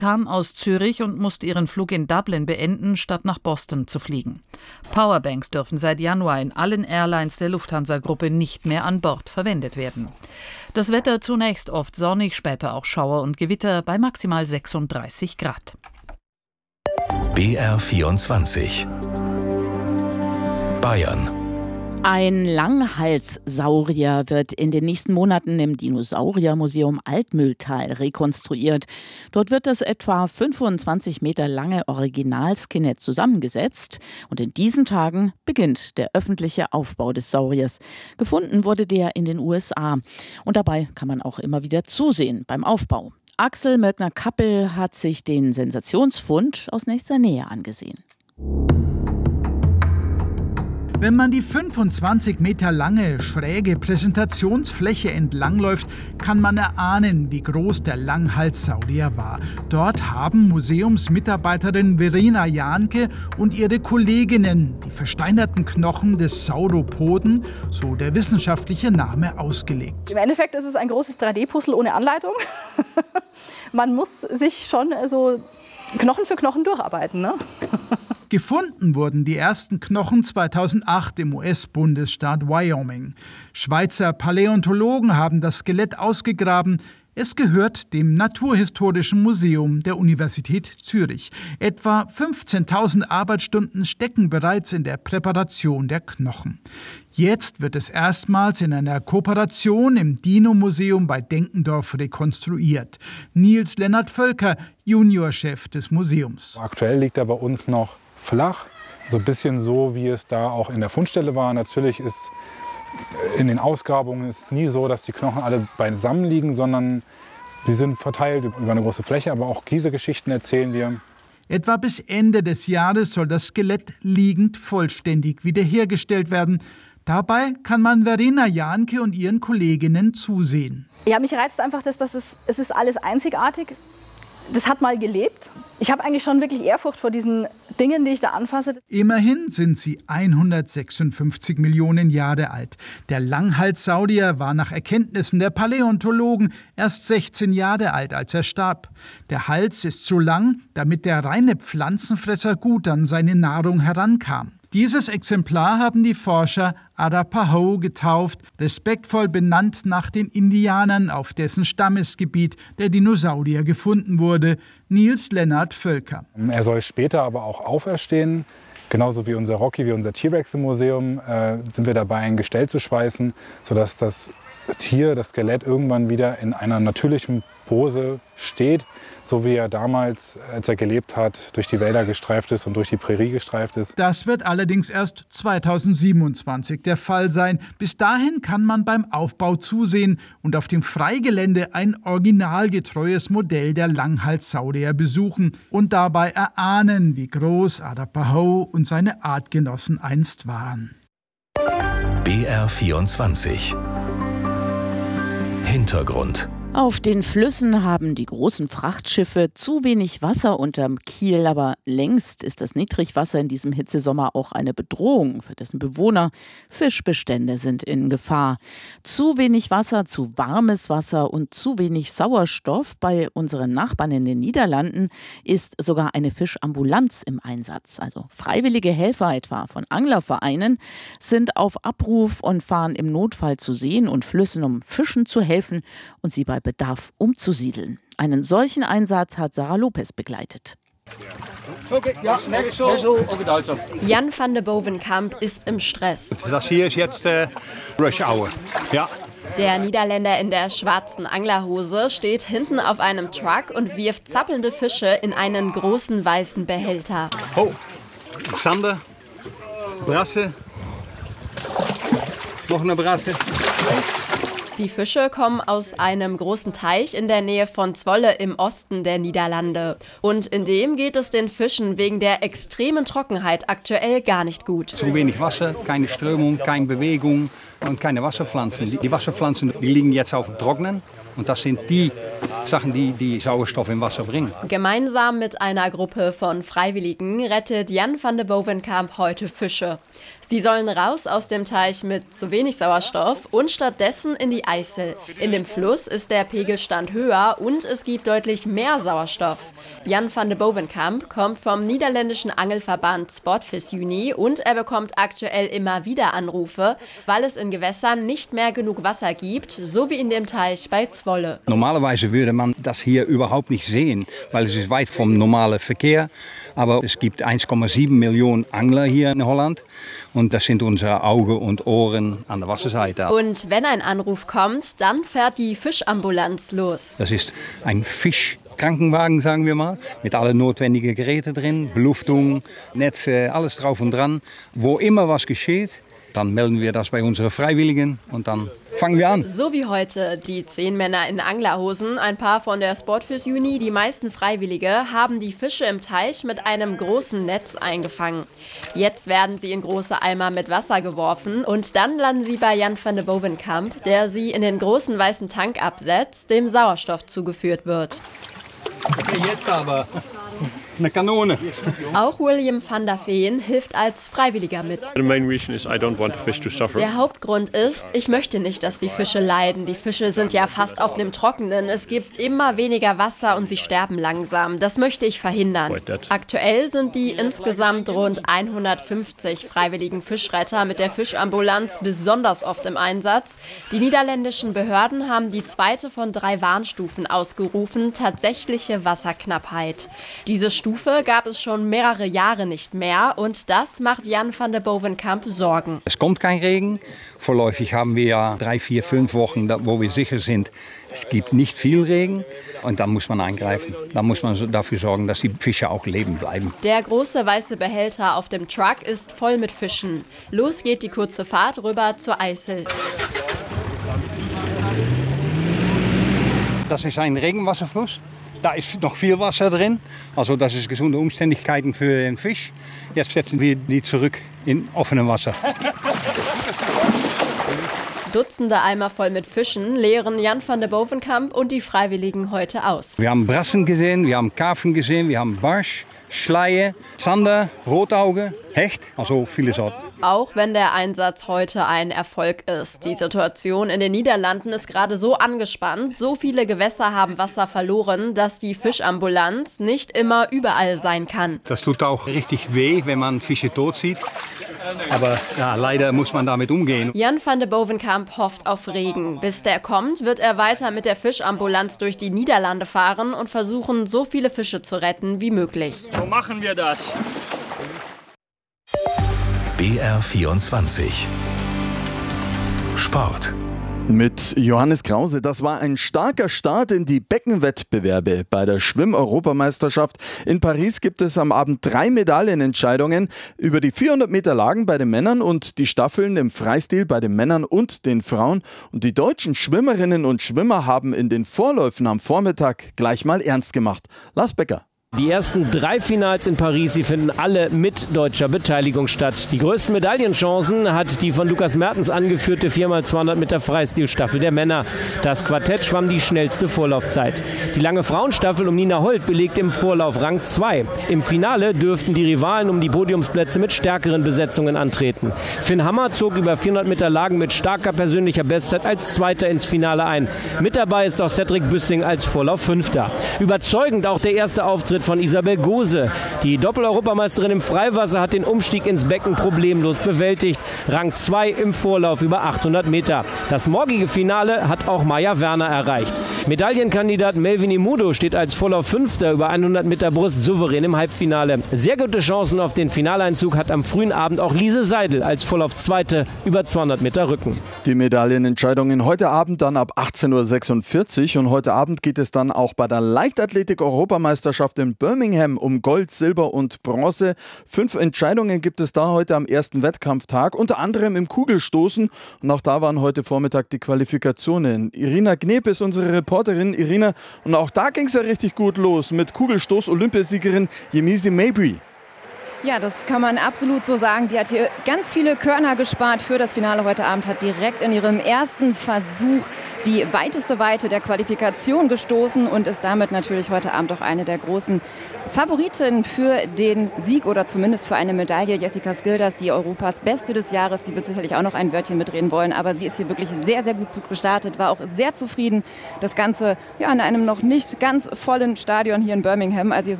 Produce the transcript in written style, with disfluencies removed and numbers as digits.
kam aus Zürich und musste ihren Flug in Dublin beenden, statt nach Boston zu fliegen. Powerbanks dürfen seit Januar in allen Airlines der Lufthansa-Gruppe nicht mehr an Bord verwendet werden. Das Wetter zunächst oft sonnig, später auch Schauer und Gewitter bei maximal 36 Grad. BR24 Bayern. Ein Langhalssaurier wird in den nächsten Monaten im Dinosauriermuseum Altmühltal rekonstruiert. Dort wird das etwa 25 Meter lange Original-Skelett zusammengesetzt. Und in diesen Tagen beginnt der öffentliche Aufbau des Sauriers. Gefunden wurde der in den USA. Und dabei kann man auch immer wieder zusehen beim Aufbau. Axel Möckner-Kappel hat sich den Sensationsfund aus nächster Nähe angesehen. Wenn man die 25 Meter lange, schräge Präsentationsfläche entlangläuft, kann man erahnen, wie groß der Langhalssaurier war. Dort haben Museumsmitarbeiterin Verena Jahnke und ihre Kolleginnen die versteinerten Knochen des Sauropoden, so der wissenschaftliche Name, ausgelegt. Im Endeffekt ist es ein großes 3D-Puzzle ohne Anleitung. Man muss sich schon so Knochen für Knochen durcharbeiten, ne? Gefunden wurden die ersten Knochen 2008 im US-Bundesstaat Wyoming. Schweizer Paläontologen haben das Skelett ausgegraben. Es gehört dem Naturhistorischen Museum der Universität Zürich. Etwa 15.000 Arbeitsstunden stecken bereits in der Präparation der Knochen. Jetzt wird es erstmals in einer Kooperation im Dino-Museum bei Denkendorf rekonstruiert. Nils Lennart Völker, Juniorchef des Museums. Aktuell liegt er bei uns noch flach, so ein bisschen so, wie es da auch in der Fundstelle war. Natürlich ist in den Ausgrabungen ist nie so, dass die Knochen alle beisammen liegen, sondern sie sind verteilt über eine große Fläche. Aber auch diese Geschichten erzählen wir. Etwa bis Ende des Jahres soll das Skelett liegend vollständig wiederhergestellt werden. Dabei kann man Verena Jahnke und ihren Kolleginnen zusehen. Ja, mich reizt einfach, dass es ist alles einzigartig. Das hat mal gelebt. Ich habe eigentlich schon wirklich Ehrfurcht vor diesen Dingen, die ich da anfasse. Immerhin sind sie 156 Millionen Jahre alt. Der Langhalssaurier war nach Erkenntnissen der Paläontologen erst 16 Jahre alt, als er starb. Der Hals ist so lang, damit der reine Pflanzenfresser gut an seine Nahrung herankam. Dieses Exemplar haben die Forscher Arapaho getauft, respektvoll benannt nach den Indianern, auf dessen Stammesgebiet der Dinosaurier gefunden wurde. Nils Lennart Völker. Er soll später aber auch auferstehen. Genauso wie unser Rocky, wie unser T-Rex im Museum, sind wir dabei, ein Gestell zu schweißen, sodass das Tier, das Skelett, irgendwann wieder in einer natürlichen Pose steht, so wie er damals, als er gelebt hat, durch die Wälder gestreift ist und durch die Prärie gestreift ist. Das wird allerdings erst 2027 der Fall sein. Bis dahin kann man beim Aufbau zusehen und auf dem Freigelände ein originalgetreues Modell der Langhalssaurier besuchen und dabei erahnen, wie groß Arapaho und seine Artgenossen einst waren. BR24 Hintergrund. Auf den Flüssen haben die großen Frachtschiffe zu wenig Wasser unterm Kiel, aber längst ist das Niedrigwasser in diesem Hitzesommer auch eine Bedrohung für dessen Bewohner. Fischbestände sind in Gefahr. Zu wenig Wasser, zu warmes Wasser und zu wenig Sauerstoff bei unseren Nachbarn in den Niederlanden ist sogar eine Fischambulanz im Einsatz. Also freiwillige Helfer etwa von Anglervereinen sind auf Abruf und fahren im Notfall zu Seen und Flüssen, um Fischen zu helfen und sie bei Bedarf umzusiedeln. Einen solchen Einsatz hat Sarah Lopez begleitet. Jan van de Bovenkamp ist im Stress. Das hier ist jetzt Rush Hour. Ja. Der Niederländer in der schwarzen Anglerhose steht hinten auf einem Truck und wirft zappelnde Fische in einen großen weißen Behälter. Oh, Sander, Brasse, noch eine Brasse. Die Fische kommen aus einem großen Teich in der Nähe von Zwolle im Osten der Niederlande. Und in dem geht es den Fischen wegen der extremen Trockenheit aktuell gar nicht gut. Zu wenig Wasser, keine Strömung, keine Bewegung und keine Wasserpflanzen. Die Wasserpflanzen die liegen jetzt auf dem Trocknen. Und das sind die Sachen, die Sauerstoff im Wasser bringen. Gemeinsam mit einer Gruppe von Freiwilligen rettet Jan van de Bovenkamp heute Fische. Sie sollen raus aus dem Teich mit zu wenig Sauerstoff und stattdessen in die IJssel. In dem Fluss ist der Pegelstand höher und es gibt deutlich mehr Sauerstoff. Jan van de Bovenkamp kommt vom niederländischen Angelverband Sportvisuni und er bekommt aktuell immer wieder Anrufe, weil es in Gewässern nicht mehr genug Wasser gibt, so wie in dem Teich bei Zwolle. Normalerweise würde man das hier überhaupt nicht sehen, weil es ist weit vom normalen Verkehr. Aber es gibt 1,7 Millionen Angler hier in Holland. Und das sind unsere Augen und Ohren an der Wasserseite. Und wenn ein Anruf kommt, dann fährt die Fischambulanz los. Das ist ein Fischkrankenwagen, sagen wir mal, mit allen notwendigen Geräten drin, Beluftung, Netze, alles drauf und dran. Wo immer was geschieht, dann melden wir das bei unseren Freiwilligen und dann fangen wir an. So wie heute die 10 Männer in Anglerhosen, ein paar von der Sportvisuni, die meisten Freiwillige, haben die Fische im Teich mit einem großen Netz eingefangen. Jetzt werden sie in große Eimer mit Wasser geworfen und dann landen sie bei Jan van de Bovenkamp, der sie in den großen weißen Tank absetzt, dem Sauerstoff zugeführt wird. Jetzt aber eine Kanone. Auch William van der Veen hilft als Freiwilliger mit. Der Hauptgrund ist, ich möchte nicht, dass die Fische leiden. Die Fische sind ja fast auf dem Trockenen. Es gibt immer weniger Wasser und sie sterben langsam. Das möchte ich verhindern. Aktuell sind die insgesamt rund 150 freiwilligen Fischretter mit der Fischambulanz besonders oft im Einsatz. Die niederländischen Behörden haben die 2. von 3 Warnstufen ausgerufen, tatsächliche Wasserknappheit. Diese Stufe gab es schon mehrere Jahre nicht mehr und das macht Jan van de Bovenkamp Sorgen. Es kommt kein Regen. Vorläufig haben wir ja 3, 4, 5 Wochen, wo wir sicher sind, es gibt nicht viel Regen. Und dann muss man eingreifen. Dann muss man dafür sorgen, dass die Fische auch leben bleiben. Der große weiße Behälter auf dem Truck ist voll mit Fischen. Los geht die kurze Fahrt rüber zur IJssel. Das ist ein Regenwasserfluss. Da ist noch viel Wasser drin. Also das ist gesunde Umständigkeiten für den Fisch. Jetzt setzen wir die zurück in offenem Wasser. Dutzende Eimer voll mit Fischen leeren Jan van de Bovenkamp und die Freiwilligen heute aus. Wir haben Brassen gesehen, wir haben Karpfen gesehen, wir haben Barsch, Schleie, Zander, Rotauge, Hecht, also viele Sorten. Auch wenn der Einsatz heute ein Erfolg ist. Die Situation in den Niederlanden ist gerade so angespannt. So viele Gewässer haben Wasser verloren, dass die Fischambulanz nicht immer überall sein kann. Das tut auch richtig weh, wenn man Fische tot sieht. Aber ja, leider muss man damit umgehen. Jan van de Bovenkamp hofft auf Regen. Bis der kommt, wird er weiter mit der Fischambulanz durch die Niederlande fahren und versuchen, so viele Fische zu retten wie möglich. So machen wir das. BR24 Sport. Mit Johannes Krause, das war ein starker Start in die Beckenwettbewerbe. Bei der Schwimm-Europameisterschaft in Paris gibt es am Abend 3 Medaillenentscheidungen über die 400 Meter Lagen bei den Männern und die Staffeln im Freistil bei den Männern und den Frauen. Und die deutschen Schwimmerinnen und Schwimmer haben in den Vorläufen am Vormittag gleich mal ernst gemacht. Lars Becker. Die ersten 3 Finals in Paris, sie finden alle mit deutscher Beteiligung statt. Die größten Medaillenchancen hat die von Lukas Mertens angeführte 4x200 Meter Freistilstaffel der Männer. Das Quartett schwamm die schnellste Vorlaufzeit. Die lange Frauenstaffel um Nina Holt belegt im Vorlauf Rang 2. Im Finale dürften die Rivalen um die Podiumsplätze mit stärkeren Besetzungen antreten. Finn Hammer zog über 400 Meter Lagen mit starker persönlicher Bestzeit als Zweiter ins Finale ein. Mit dabei ist auch Cedric Büssing als Vorlauf Fünfter. Überzeugend auch der erste Auftritt von Isabel Gose. Die Doppel-Europameisterin im Freiwasser hat den Umstieg ins Becken problemlos bewältigt. Rang 2 im Vorlauf über 800 Meter. Das morgige Finale hat auch Maja Werner erreicht. Medaillenkandidat Melvin Imudo steht als Vorlauf Fünfter über 100 Meter Brust souverän im Halbfinale. Sehr gute Chancen auf den Finaleinzug hat am frühen Abend auch Lise Seidel als Vorlauf Zweite über 200 Meter Rücken. Die Medaillenentscheidungen heute Abend dann ab 18:46 Uhr und heute Abend geht es dann auch bei der Leichtathletik-Europameisterschaft in Birmingham um Gold, Silber und Bronze. 5 Entscheidungen gibt es da heute am ersten Wettkampftag, unter anderem im Kugelstoßen. Und auch da waren heute Vormittag die Qualifikationen. Irina Gneb ist unsere Reporterin. Irina, und auch da ging es ja richtig gut los mit Kugelstoß-Olympiasiegerin Yemisi Mabry. Ja, das kann man absolut so sagen. Die hat hier ganz viele Körner gespart für das Finale heute Abend, hat direkt in ihrem ersten Versuch die weiteste Weite der Qualifikation gestoßen und ist damit natürlich heute Abend auch eine der großen Favoritinnen für den Sieg oder zumindest für eine Medaille. Jessica Skilders, die Europas Beste des Jahres, die wird sicherlich auch noch ein Wörtchen mitreden wollen, aber sie ist hier wirklich sehr, sehr gut gestartet, war auch sehr zufrieden. Das Ganze ja, in einem noch nicht ganz vollen Stadion hier in Birmingham. Also hier